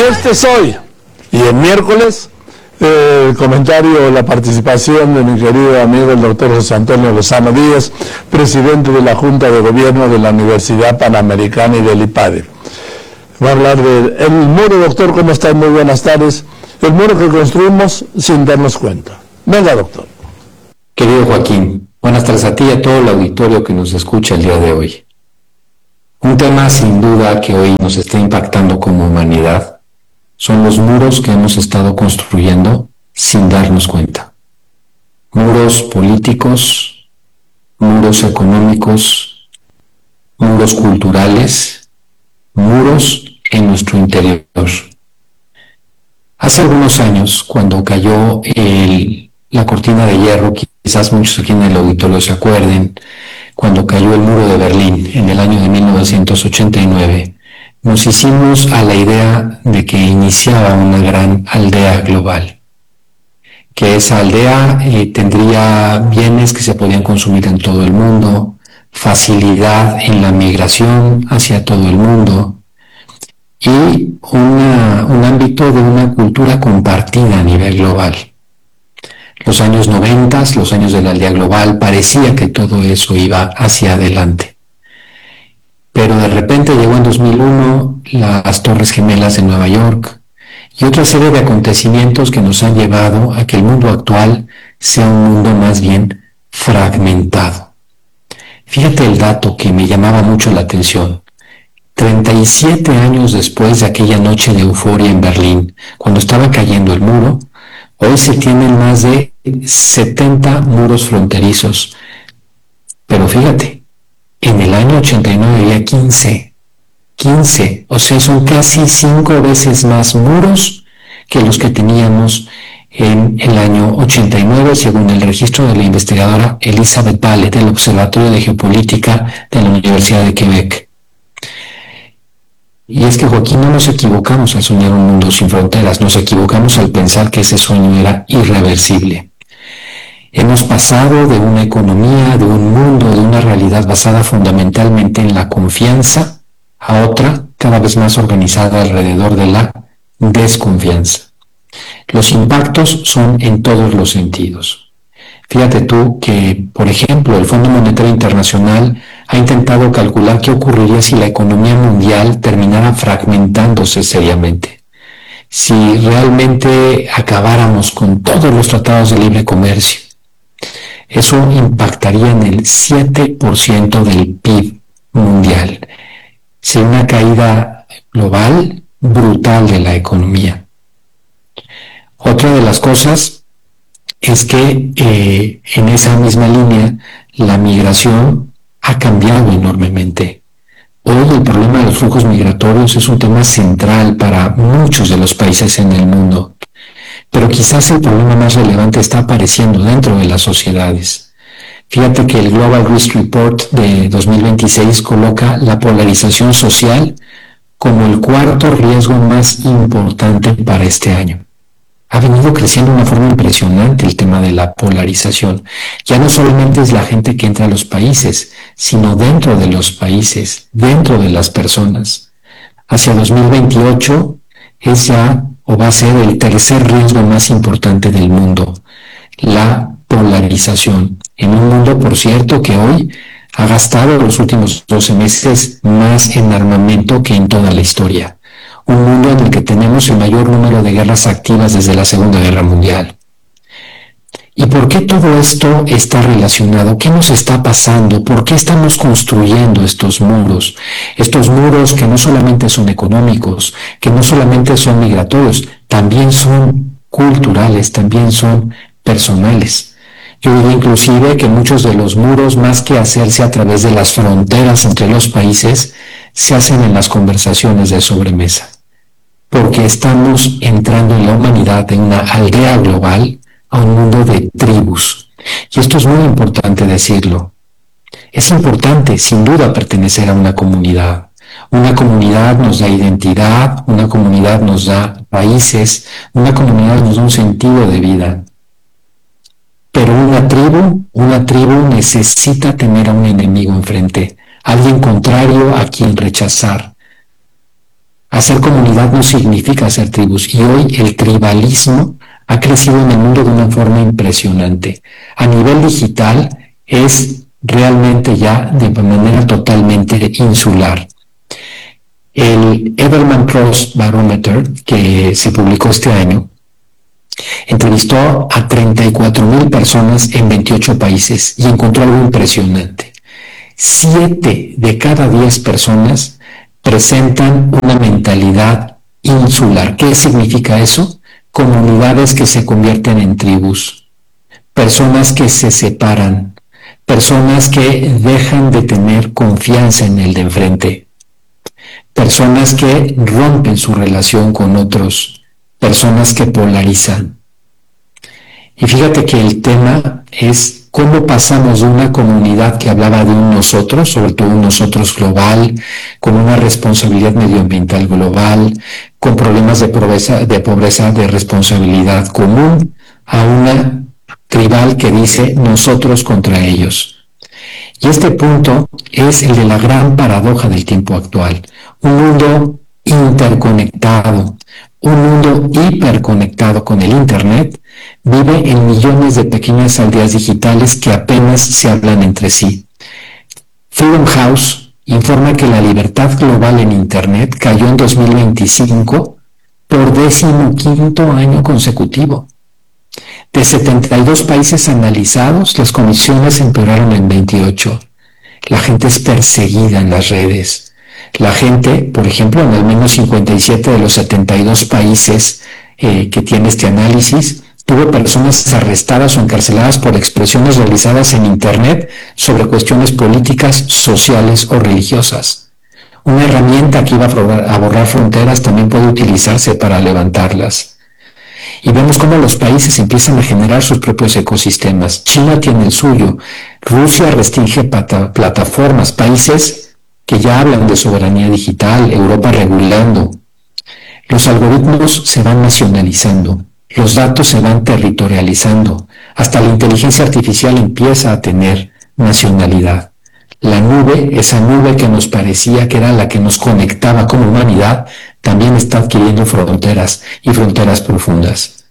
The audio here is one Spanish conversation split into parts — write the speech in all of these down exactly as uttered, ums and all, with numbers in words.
este es hoy. Y el miércoles, eh, el comentario, la participación de mi querido amigo el doctor José Antonio Lozano Díaz, presidente de la Junta de Gobierno de la Universidad Panamericana y del IPADE. Va a hablar del muro. Doctor, ¿cómo está? Muy buenas tardes. El muro que construimos sin darnos cuenta. Venga, doctor. Querido Joaquín, buenas tardes a ti y a todo el auditorio que nos escucha el día de hoy. Un tema sin duda que hoy nos está impactando como humanidad son los muros que hemos estado construyendo sin darnos cuenta. Muros políticos, muros económicos, muros culturales, muros en nuestro interior. Hace algunos años, cuando cayó el, la cortina de hierro, quizás muchos aquí en el auditorio se acuerden, cuando cayó el muro de Berlín en el año de mil novecientos ochenta y nueve, nos hicimos a la idea de que iniciaba una gran aldea global, que esa aldea eh, tendría bienes que se podían consumir en todo el mundo, facilidad en la migración hacia todo el mundo y una, un ámbito de una cultura compartida a nivel global. Los años noventas, los años de la aldea global, parecía que todo eso iba hacia adelante. Pero de repente llegó en dos mil uno las Torres Gemelas de Nueva York y otra serie de acontecimientos que nos han llevado a que el mundo actual sea un mundo más bien fragmentado. Fíjate el dato que me llamaba mucho la atención. treinta y siete años después de aquella noche de euforia en Berlín, cuando estaba cayendo el muro, hoy se tienen más de setenta muros fronterizos. Pero fíjate, en el año ochenta y nueve había quince. quince, o sea, son casi cinco veces más muros que los que teníamos en el año ochenta y nueve, según el registro de la investigadora Elizabeth Ballet del Observatorio de Geopolítica de la Universidad de Quebec. Y es que, Joaquín, no nos equivocamos al soñar un mundo sin fronteras, nos equivocamos al pensar que ese sueño era irreversible. Hemos pasado de una economía, de un mundo, de una realidad basada fundamentalmente en la confianza, a otra cada vez más organizada alrededor de la desconfianza. Los impactos son en todos los sentidos. Fíjate tú que, por ejemplo, el Fondo Monetario Internacional ha intentado calcular qué ocurriría si la economía mundial terminara fragmentándose seriamente. Si realmente acabáramos con todos los tratados de libre comercio, eso impactaría en el siete por ciento del P I B mundial. Sería una caída global brutal de la economía. Otra de las cosas es que eh, en esa misma línea la migración ha cambiado enormemente. Hoy el problema de los flujos migratorios es un tema central para muchos de los países en el mundo, pero quizás el problema más relevante está apareciendo dentro de las sociedades. Fíjate que el Global Risk Report de dos mil veintiséis coloca la polarización social como el cuarto riesgo más importante para este año. Ha venido creciendo de una forma impresionante el tema de la polarización. Ya no solamente es la gente que entra a los países, sino dentro de los países, dentro de las personas. Hacia dos mil veintiocho es ya o va a ser el tercer riesgo más importante del mundo, la polarización. En un mundo, por cierto, que hoy ha gastado los últimos doce meses más en armamento que en toda la historia. Un mundo en el que tenemos el mayor número de guerras activas desde la Segunda Guerra Mundial. ¿Y por qué todo esto está relacionado? ¿Qué nos está pasando? ¿Por qué estamos construyendo estos muros? Estos muros que no solamente son económicos, que no solamente son migratorios, también son culturales, también son personales. Yo digo inclusive que muchos de los muros, más que hacerse a través de las fronteras entre los países, se hacen en las conversaciones de sobremesa, porque estamos entrando en la humanidad en una aldea global a un mundo de tribus. Y esto es muy importante decirlo. Es importante, sin duda, pertenecer a una comunidad. Una comunidad nos da identidad, una comunidad nos da raíces, una comunidad nos da un sentido de vida. Pero una tribu, una tribu necesita tener a un enemigo enfrente, alguien contrario a quien rechazar. Hacer comunidad no significa hacer tribus, y hoy el tribalismo ha crecido en el mundo de una forma impresionante. A nivel digital es realmente ya de manera totalmente insular. El Edelman Cross Barometer, que se publicó este año, entrevistó a treinta y cuatro mil personas en veintiocho países y encontró algo impresionante. Siete de cada diez personas presentan una mentalidad insular. ¿Qué significa eso? Comunidades que se convierten en tribus, personas que se separan, personas que dejan de tener confianza en el de enfrente, personas que rompen su relación con otros, personas que polarizan. Y fíjate que el tema es cómo pasamos de una comunidad que hablaba de un nosotros, sobre todo un nosotros global, con una responsabilidad medioambiental global, con problemas de pobreza, de pobreza, de responsabilidad común, a una tribal que dice nosotros contra ellos. Y este punto es el de la gran paradoja del tiempo actual. Un mundo interconectado, un mundo hiperconectado con el Internet, vive en millones de pequeñas aldeas digitales que apenas se hablan entre sí. Freedom House informa que la libertad global en Internet cayó en dos mil veinticinco por decimoquinto año consecutivo. De setenta y dos países analizados, las condiciones empeoraron en veintiocho. La gente es perseguida en las redes. La gente, por ejemplo, en al menos cincuenta y siete de los setenta y dos países eh, que tiene este análisis, tuvo personas arrestadas o encarceladas por expresiones realizadas en Internet sobre cuestiones políticas, sociales o religiosas. Una herramienta que iba a borrar fronteras también puede utilizarse para levantarlas. Y vemos cómo los países empiezan a generar sus propios ecosistemas. China tiene el suyo, Rusia restringe pata- plataformas, países que ya hablan de soberanía digital, Europa regulando. Los algoritmos se van nacionalizando, los datos se van territorializando, hasta la inteligencia artificial empieza a tener nacionalidad. La nube, esa nube que nos parecía que era la que nos conectaba como humanidad, también está adquiriendo fronteras y fronteras profundas.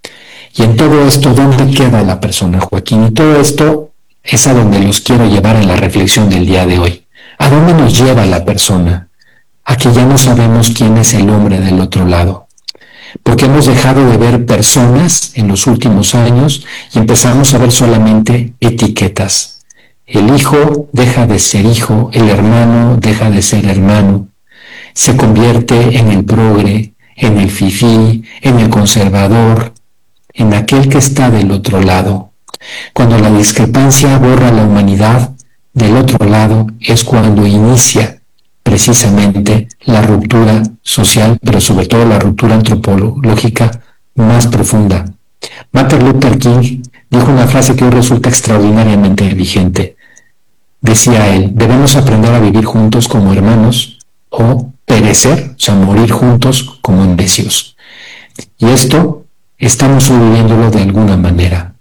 Y en todo esto, ¿dónde queda la persona, Joaquín? Y todo esto es a donde los quiero llevar en la reflexión del día de hoy. ¿A dónde nos lleva la persona? A que ya no sabemos quién es el hombre del otro lado. Porque hemos dejado de ver personas en los últimos años y empezamos a ver solamente etiquetas. El hijo deja de ser hijo, el hermano deja de ser hermano, se convierte en el progre, en el fifí, en el conservador, en aquel que está del otro lado. Cuando la discrepancia borra la humanidad, del otro lado es cuando inicia precisamente la ruptura social, pero sobre todo la ruptura antropológica más profunda. Martin Luther King dijo una frase que hoy resulta extraordinariamente vigente. Decía él, debemos aprender a vivir juntos como hermanos o perecer, o sea, morir juntos como necios. Y esto estamos viviéndolo de alguna manera.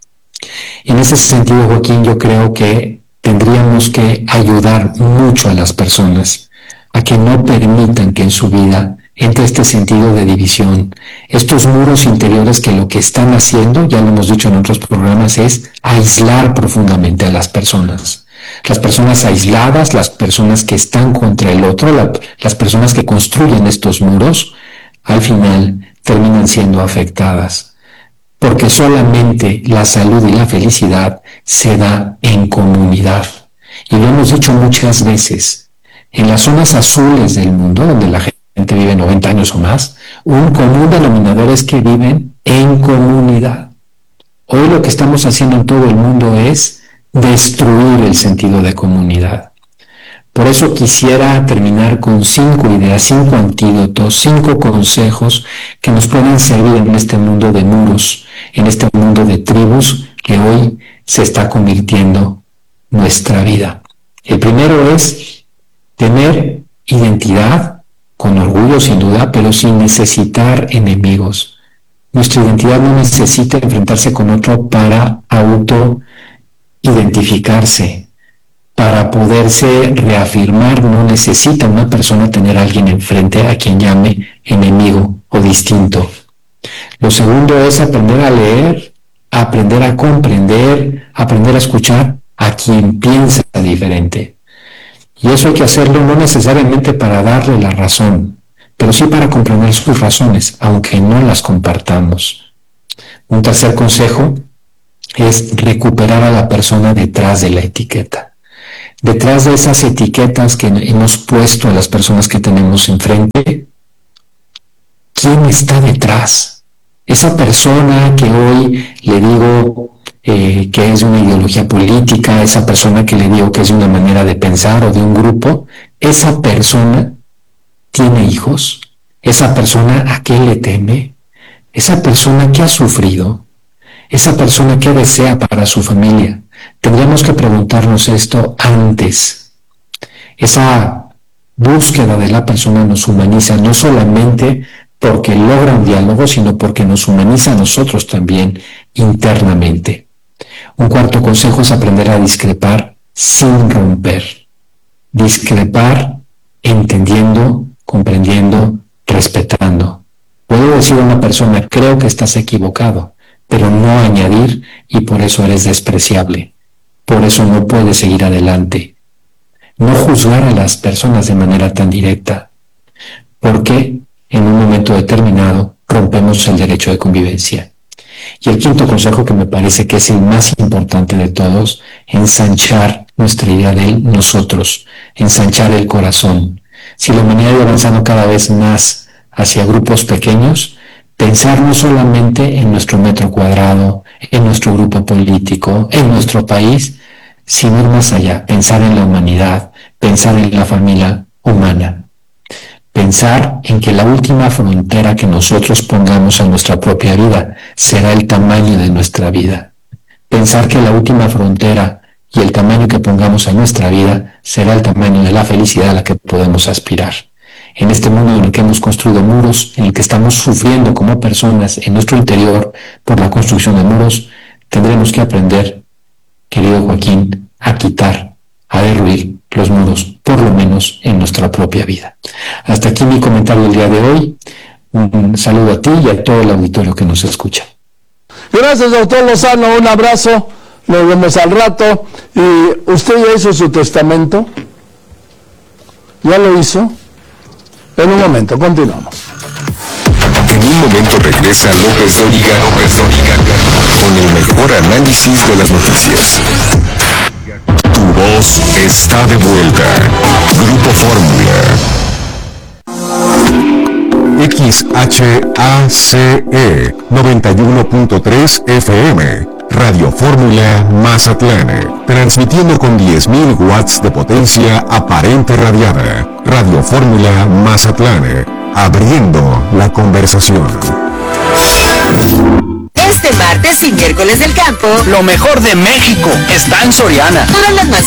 En ese sentido, Joaquín, yo creo que tendríamos que ayudar mucho a las personas a que no permitan que en su vida entre este sentido de división, estos muros interiores que lo que están haciendo, ya lo hemos dicho en otros programas, es aislar profundamente a las personas. Las personas aisladas, las personas que están contra el otro, la, las personas que construyen estos muros, al final terminan siendo afectadas. Porque solamente la salud y la felicidad se da en comunidad. Y lo hemos dicho muchas veces, en las zonas azules del mundo, donde la gente vive noventa años o más, un común denominador es que viven en comunidad. Hoy lo que estamos haciendo en todo el mundo es destruir el sentido de comunidad. Por eso quisiera terminar con cinco ideas, cinco antídotos, cinco consejos que nos pueden servir en este mundo de muros, en este mundo de tribus que hoy se está convirtiendo nuestra vida. El primero es tener identidad, con orgullo sin duda, pero sin necesitar enemigos. Nuestra identidad no necesita enfrentarse con otro para auto identificarse, para poderse reafirmar no necesita una persona tener a alguien enfrente a quien llame enemigo o distinto. Lo segundo es aprender a leer, aprender a comprender, aprender a escuchar a quien piensa diferente. Y eso hay que hacerlo no necesariamente para darle la razón, pero sí para comprender sus razones, aunque no las compartamos. Un tercer consejo es recuperar a la persona detrás de la etiqueta. Detrás de esas etiquetas que hemos puesto a las personas que tenemos enfrente, ¿quién está detrás? Esa persona que hoy le digo eh, que es de una ideología política, esa persona que le digo que es de una manera de pensar o de un grupo, esa persona tiene hijos, esa persona a qué le teme, esa persona que ha sufrido, esa persona que desea para su familia. Tendríamos que preguntarnos esto antes. Esa búsqueda de la persona nos humaniza no solamente porque logra un diálogo, sino porque nos humaniza a nosotros también internamente. Un cuarto consejo es aprender a discrepar sin romper. Discrepar entendiendo, comprendiendo, respetando. Puedo decir a una persona, creo que estás equivocado, pero no añadir y por eso eres despreciable. Por eso no puedes seguir adelante. No juzgar a las personas de manera tan directa, porque en un momento determinado rompemos el derecho de convivencia. Y el quinto consejo, que me parece que es el más importante de todos, ensanchar nuestra idea de nosotros, ensanchar el corazón. Si la humanidad va avanzando cada vez más hacia grupos pequeños, pensar no solamente en nuestro metro cuadrado, en nuestro grupo político, en nuestro país, sino ir más allá, pensar en la humanidad, pensar en la familia humana, pensar en que la última frontera que nosotros pongamos a nuestra propia vida será el tamaño de nuestra vida, pensar que la última frontera y el tamaño que pongamos a nuestra vida será el tamaño de la felicidad a la que podemos aspirar. En este mundo en el que hemos construido muros, en el que estamos sufriendo como personas en nuestro interior por la construcción de muros, tendremos que aprender, querido Joaquín, a quitar, a derruir los muros, por lo menos en nuestra propia vida. Hasta aquí mi comentario del día de hoy. Un saludo a ti y a todo el auditorio que nos escucha. Gracias, doctor Lozano, un abrazo, nos vemos al rato. ¿Y usted ya hizo su testamento? ¿Ya lo hizo? En un momento, continuamos. En un momento regresa López Dóriga, López Dóriga, con el mejor análisis de las noticias. Tu voz está de vuelta. Grupo Fórmula. X H A C E noventa y uno punto tres F M. Radio Fórmula Mazatlán, transmitiendo con diez mil watts de potencia aparente radiada. Radio Fórmula Mazatlán, abriendo la conversación. Este martes y miércoles del campo, lo mejor de México está en Soriana. Todas las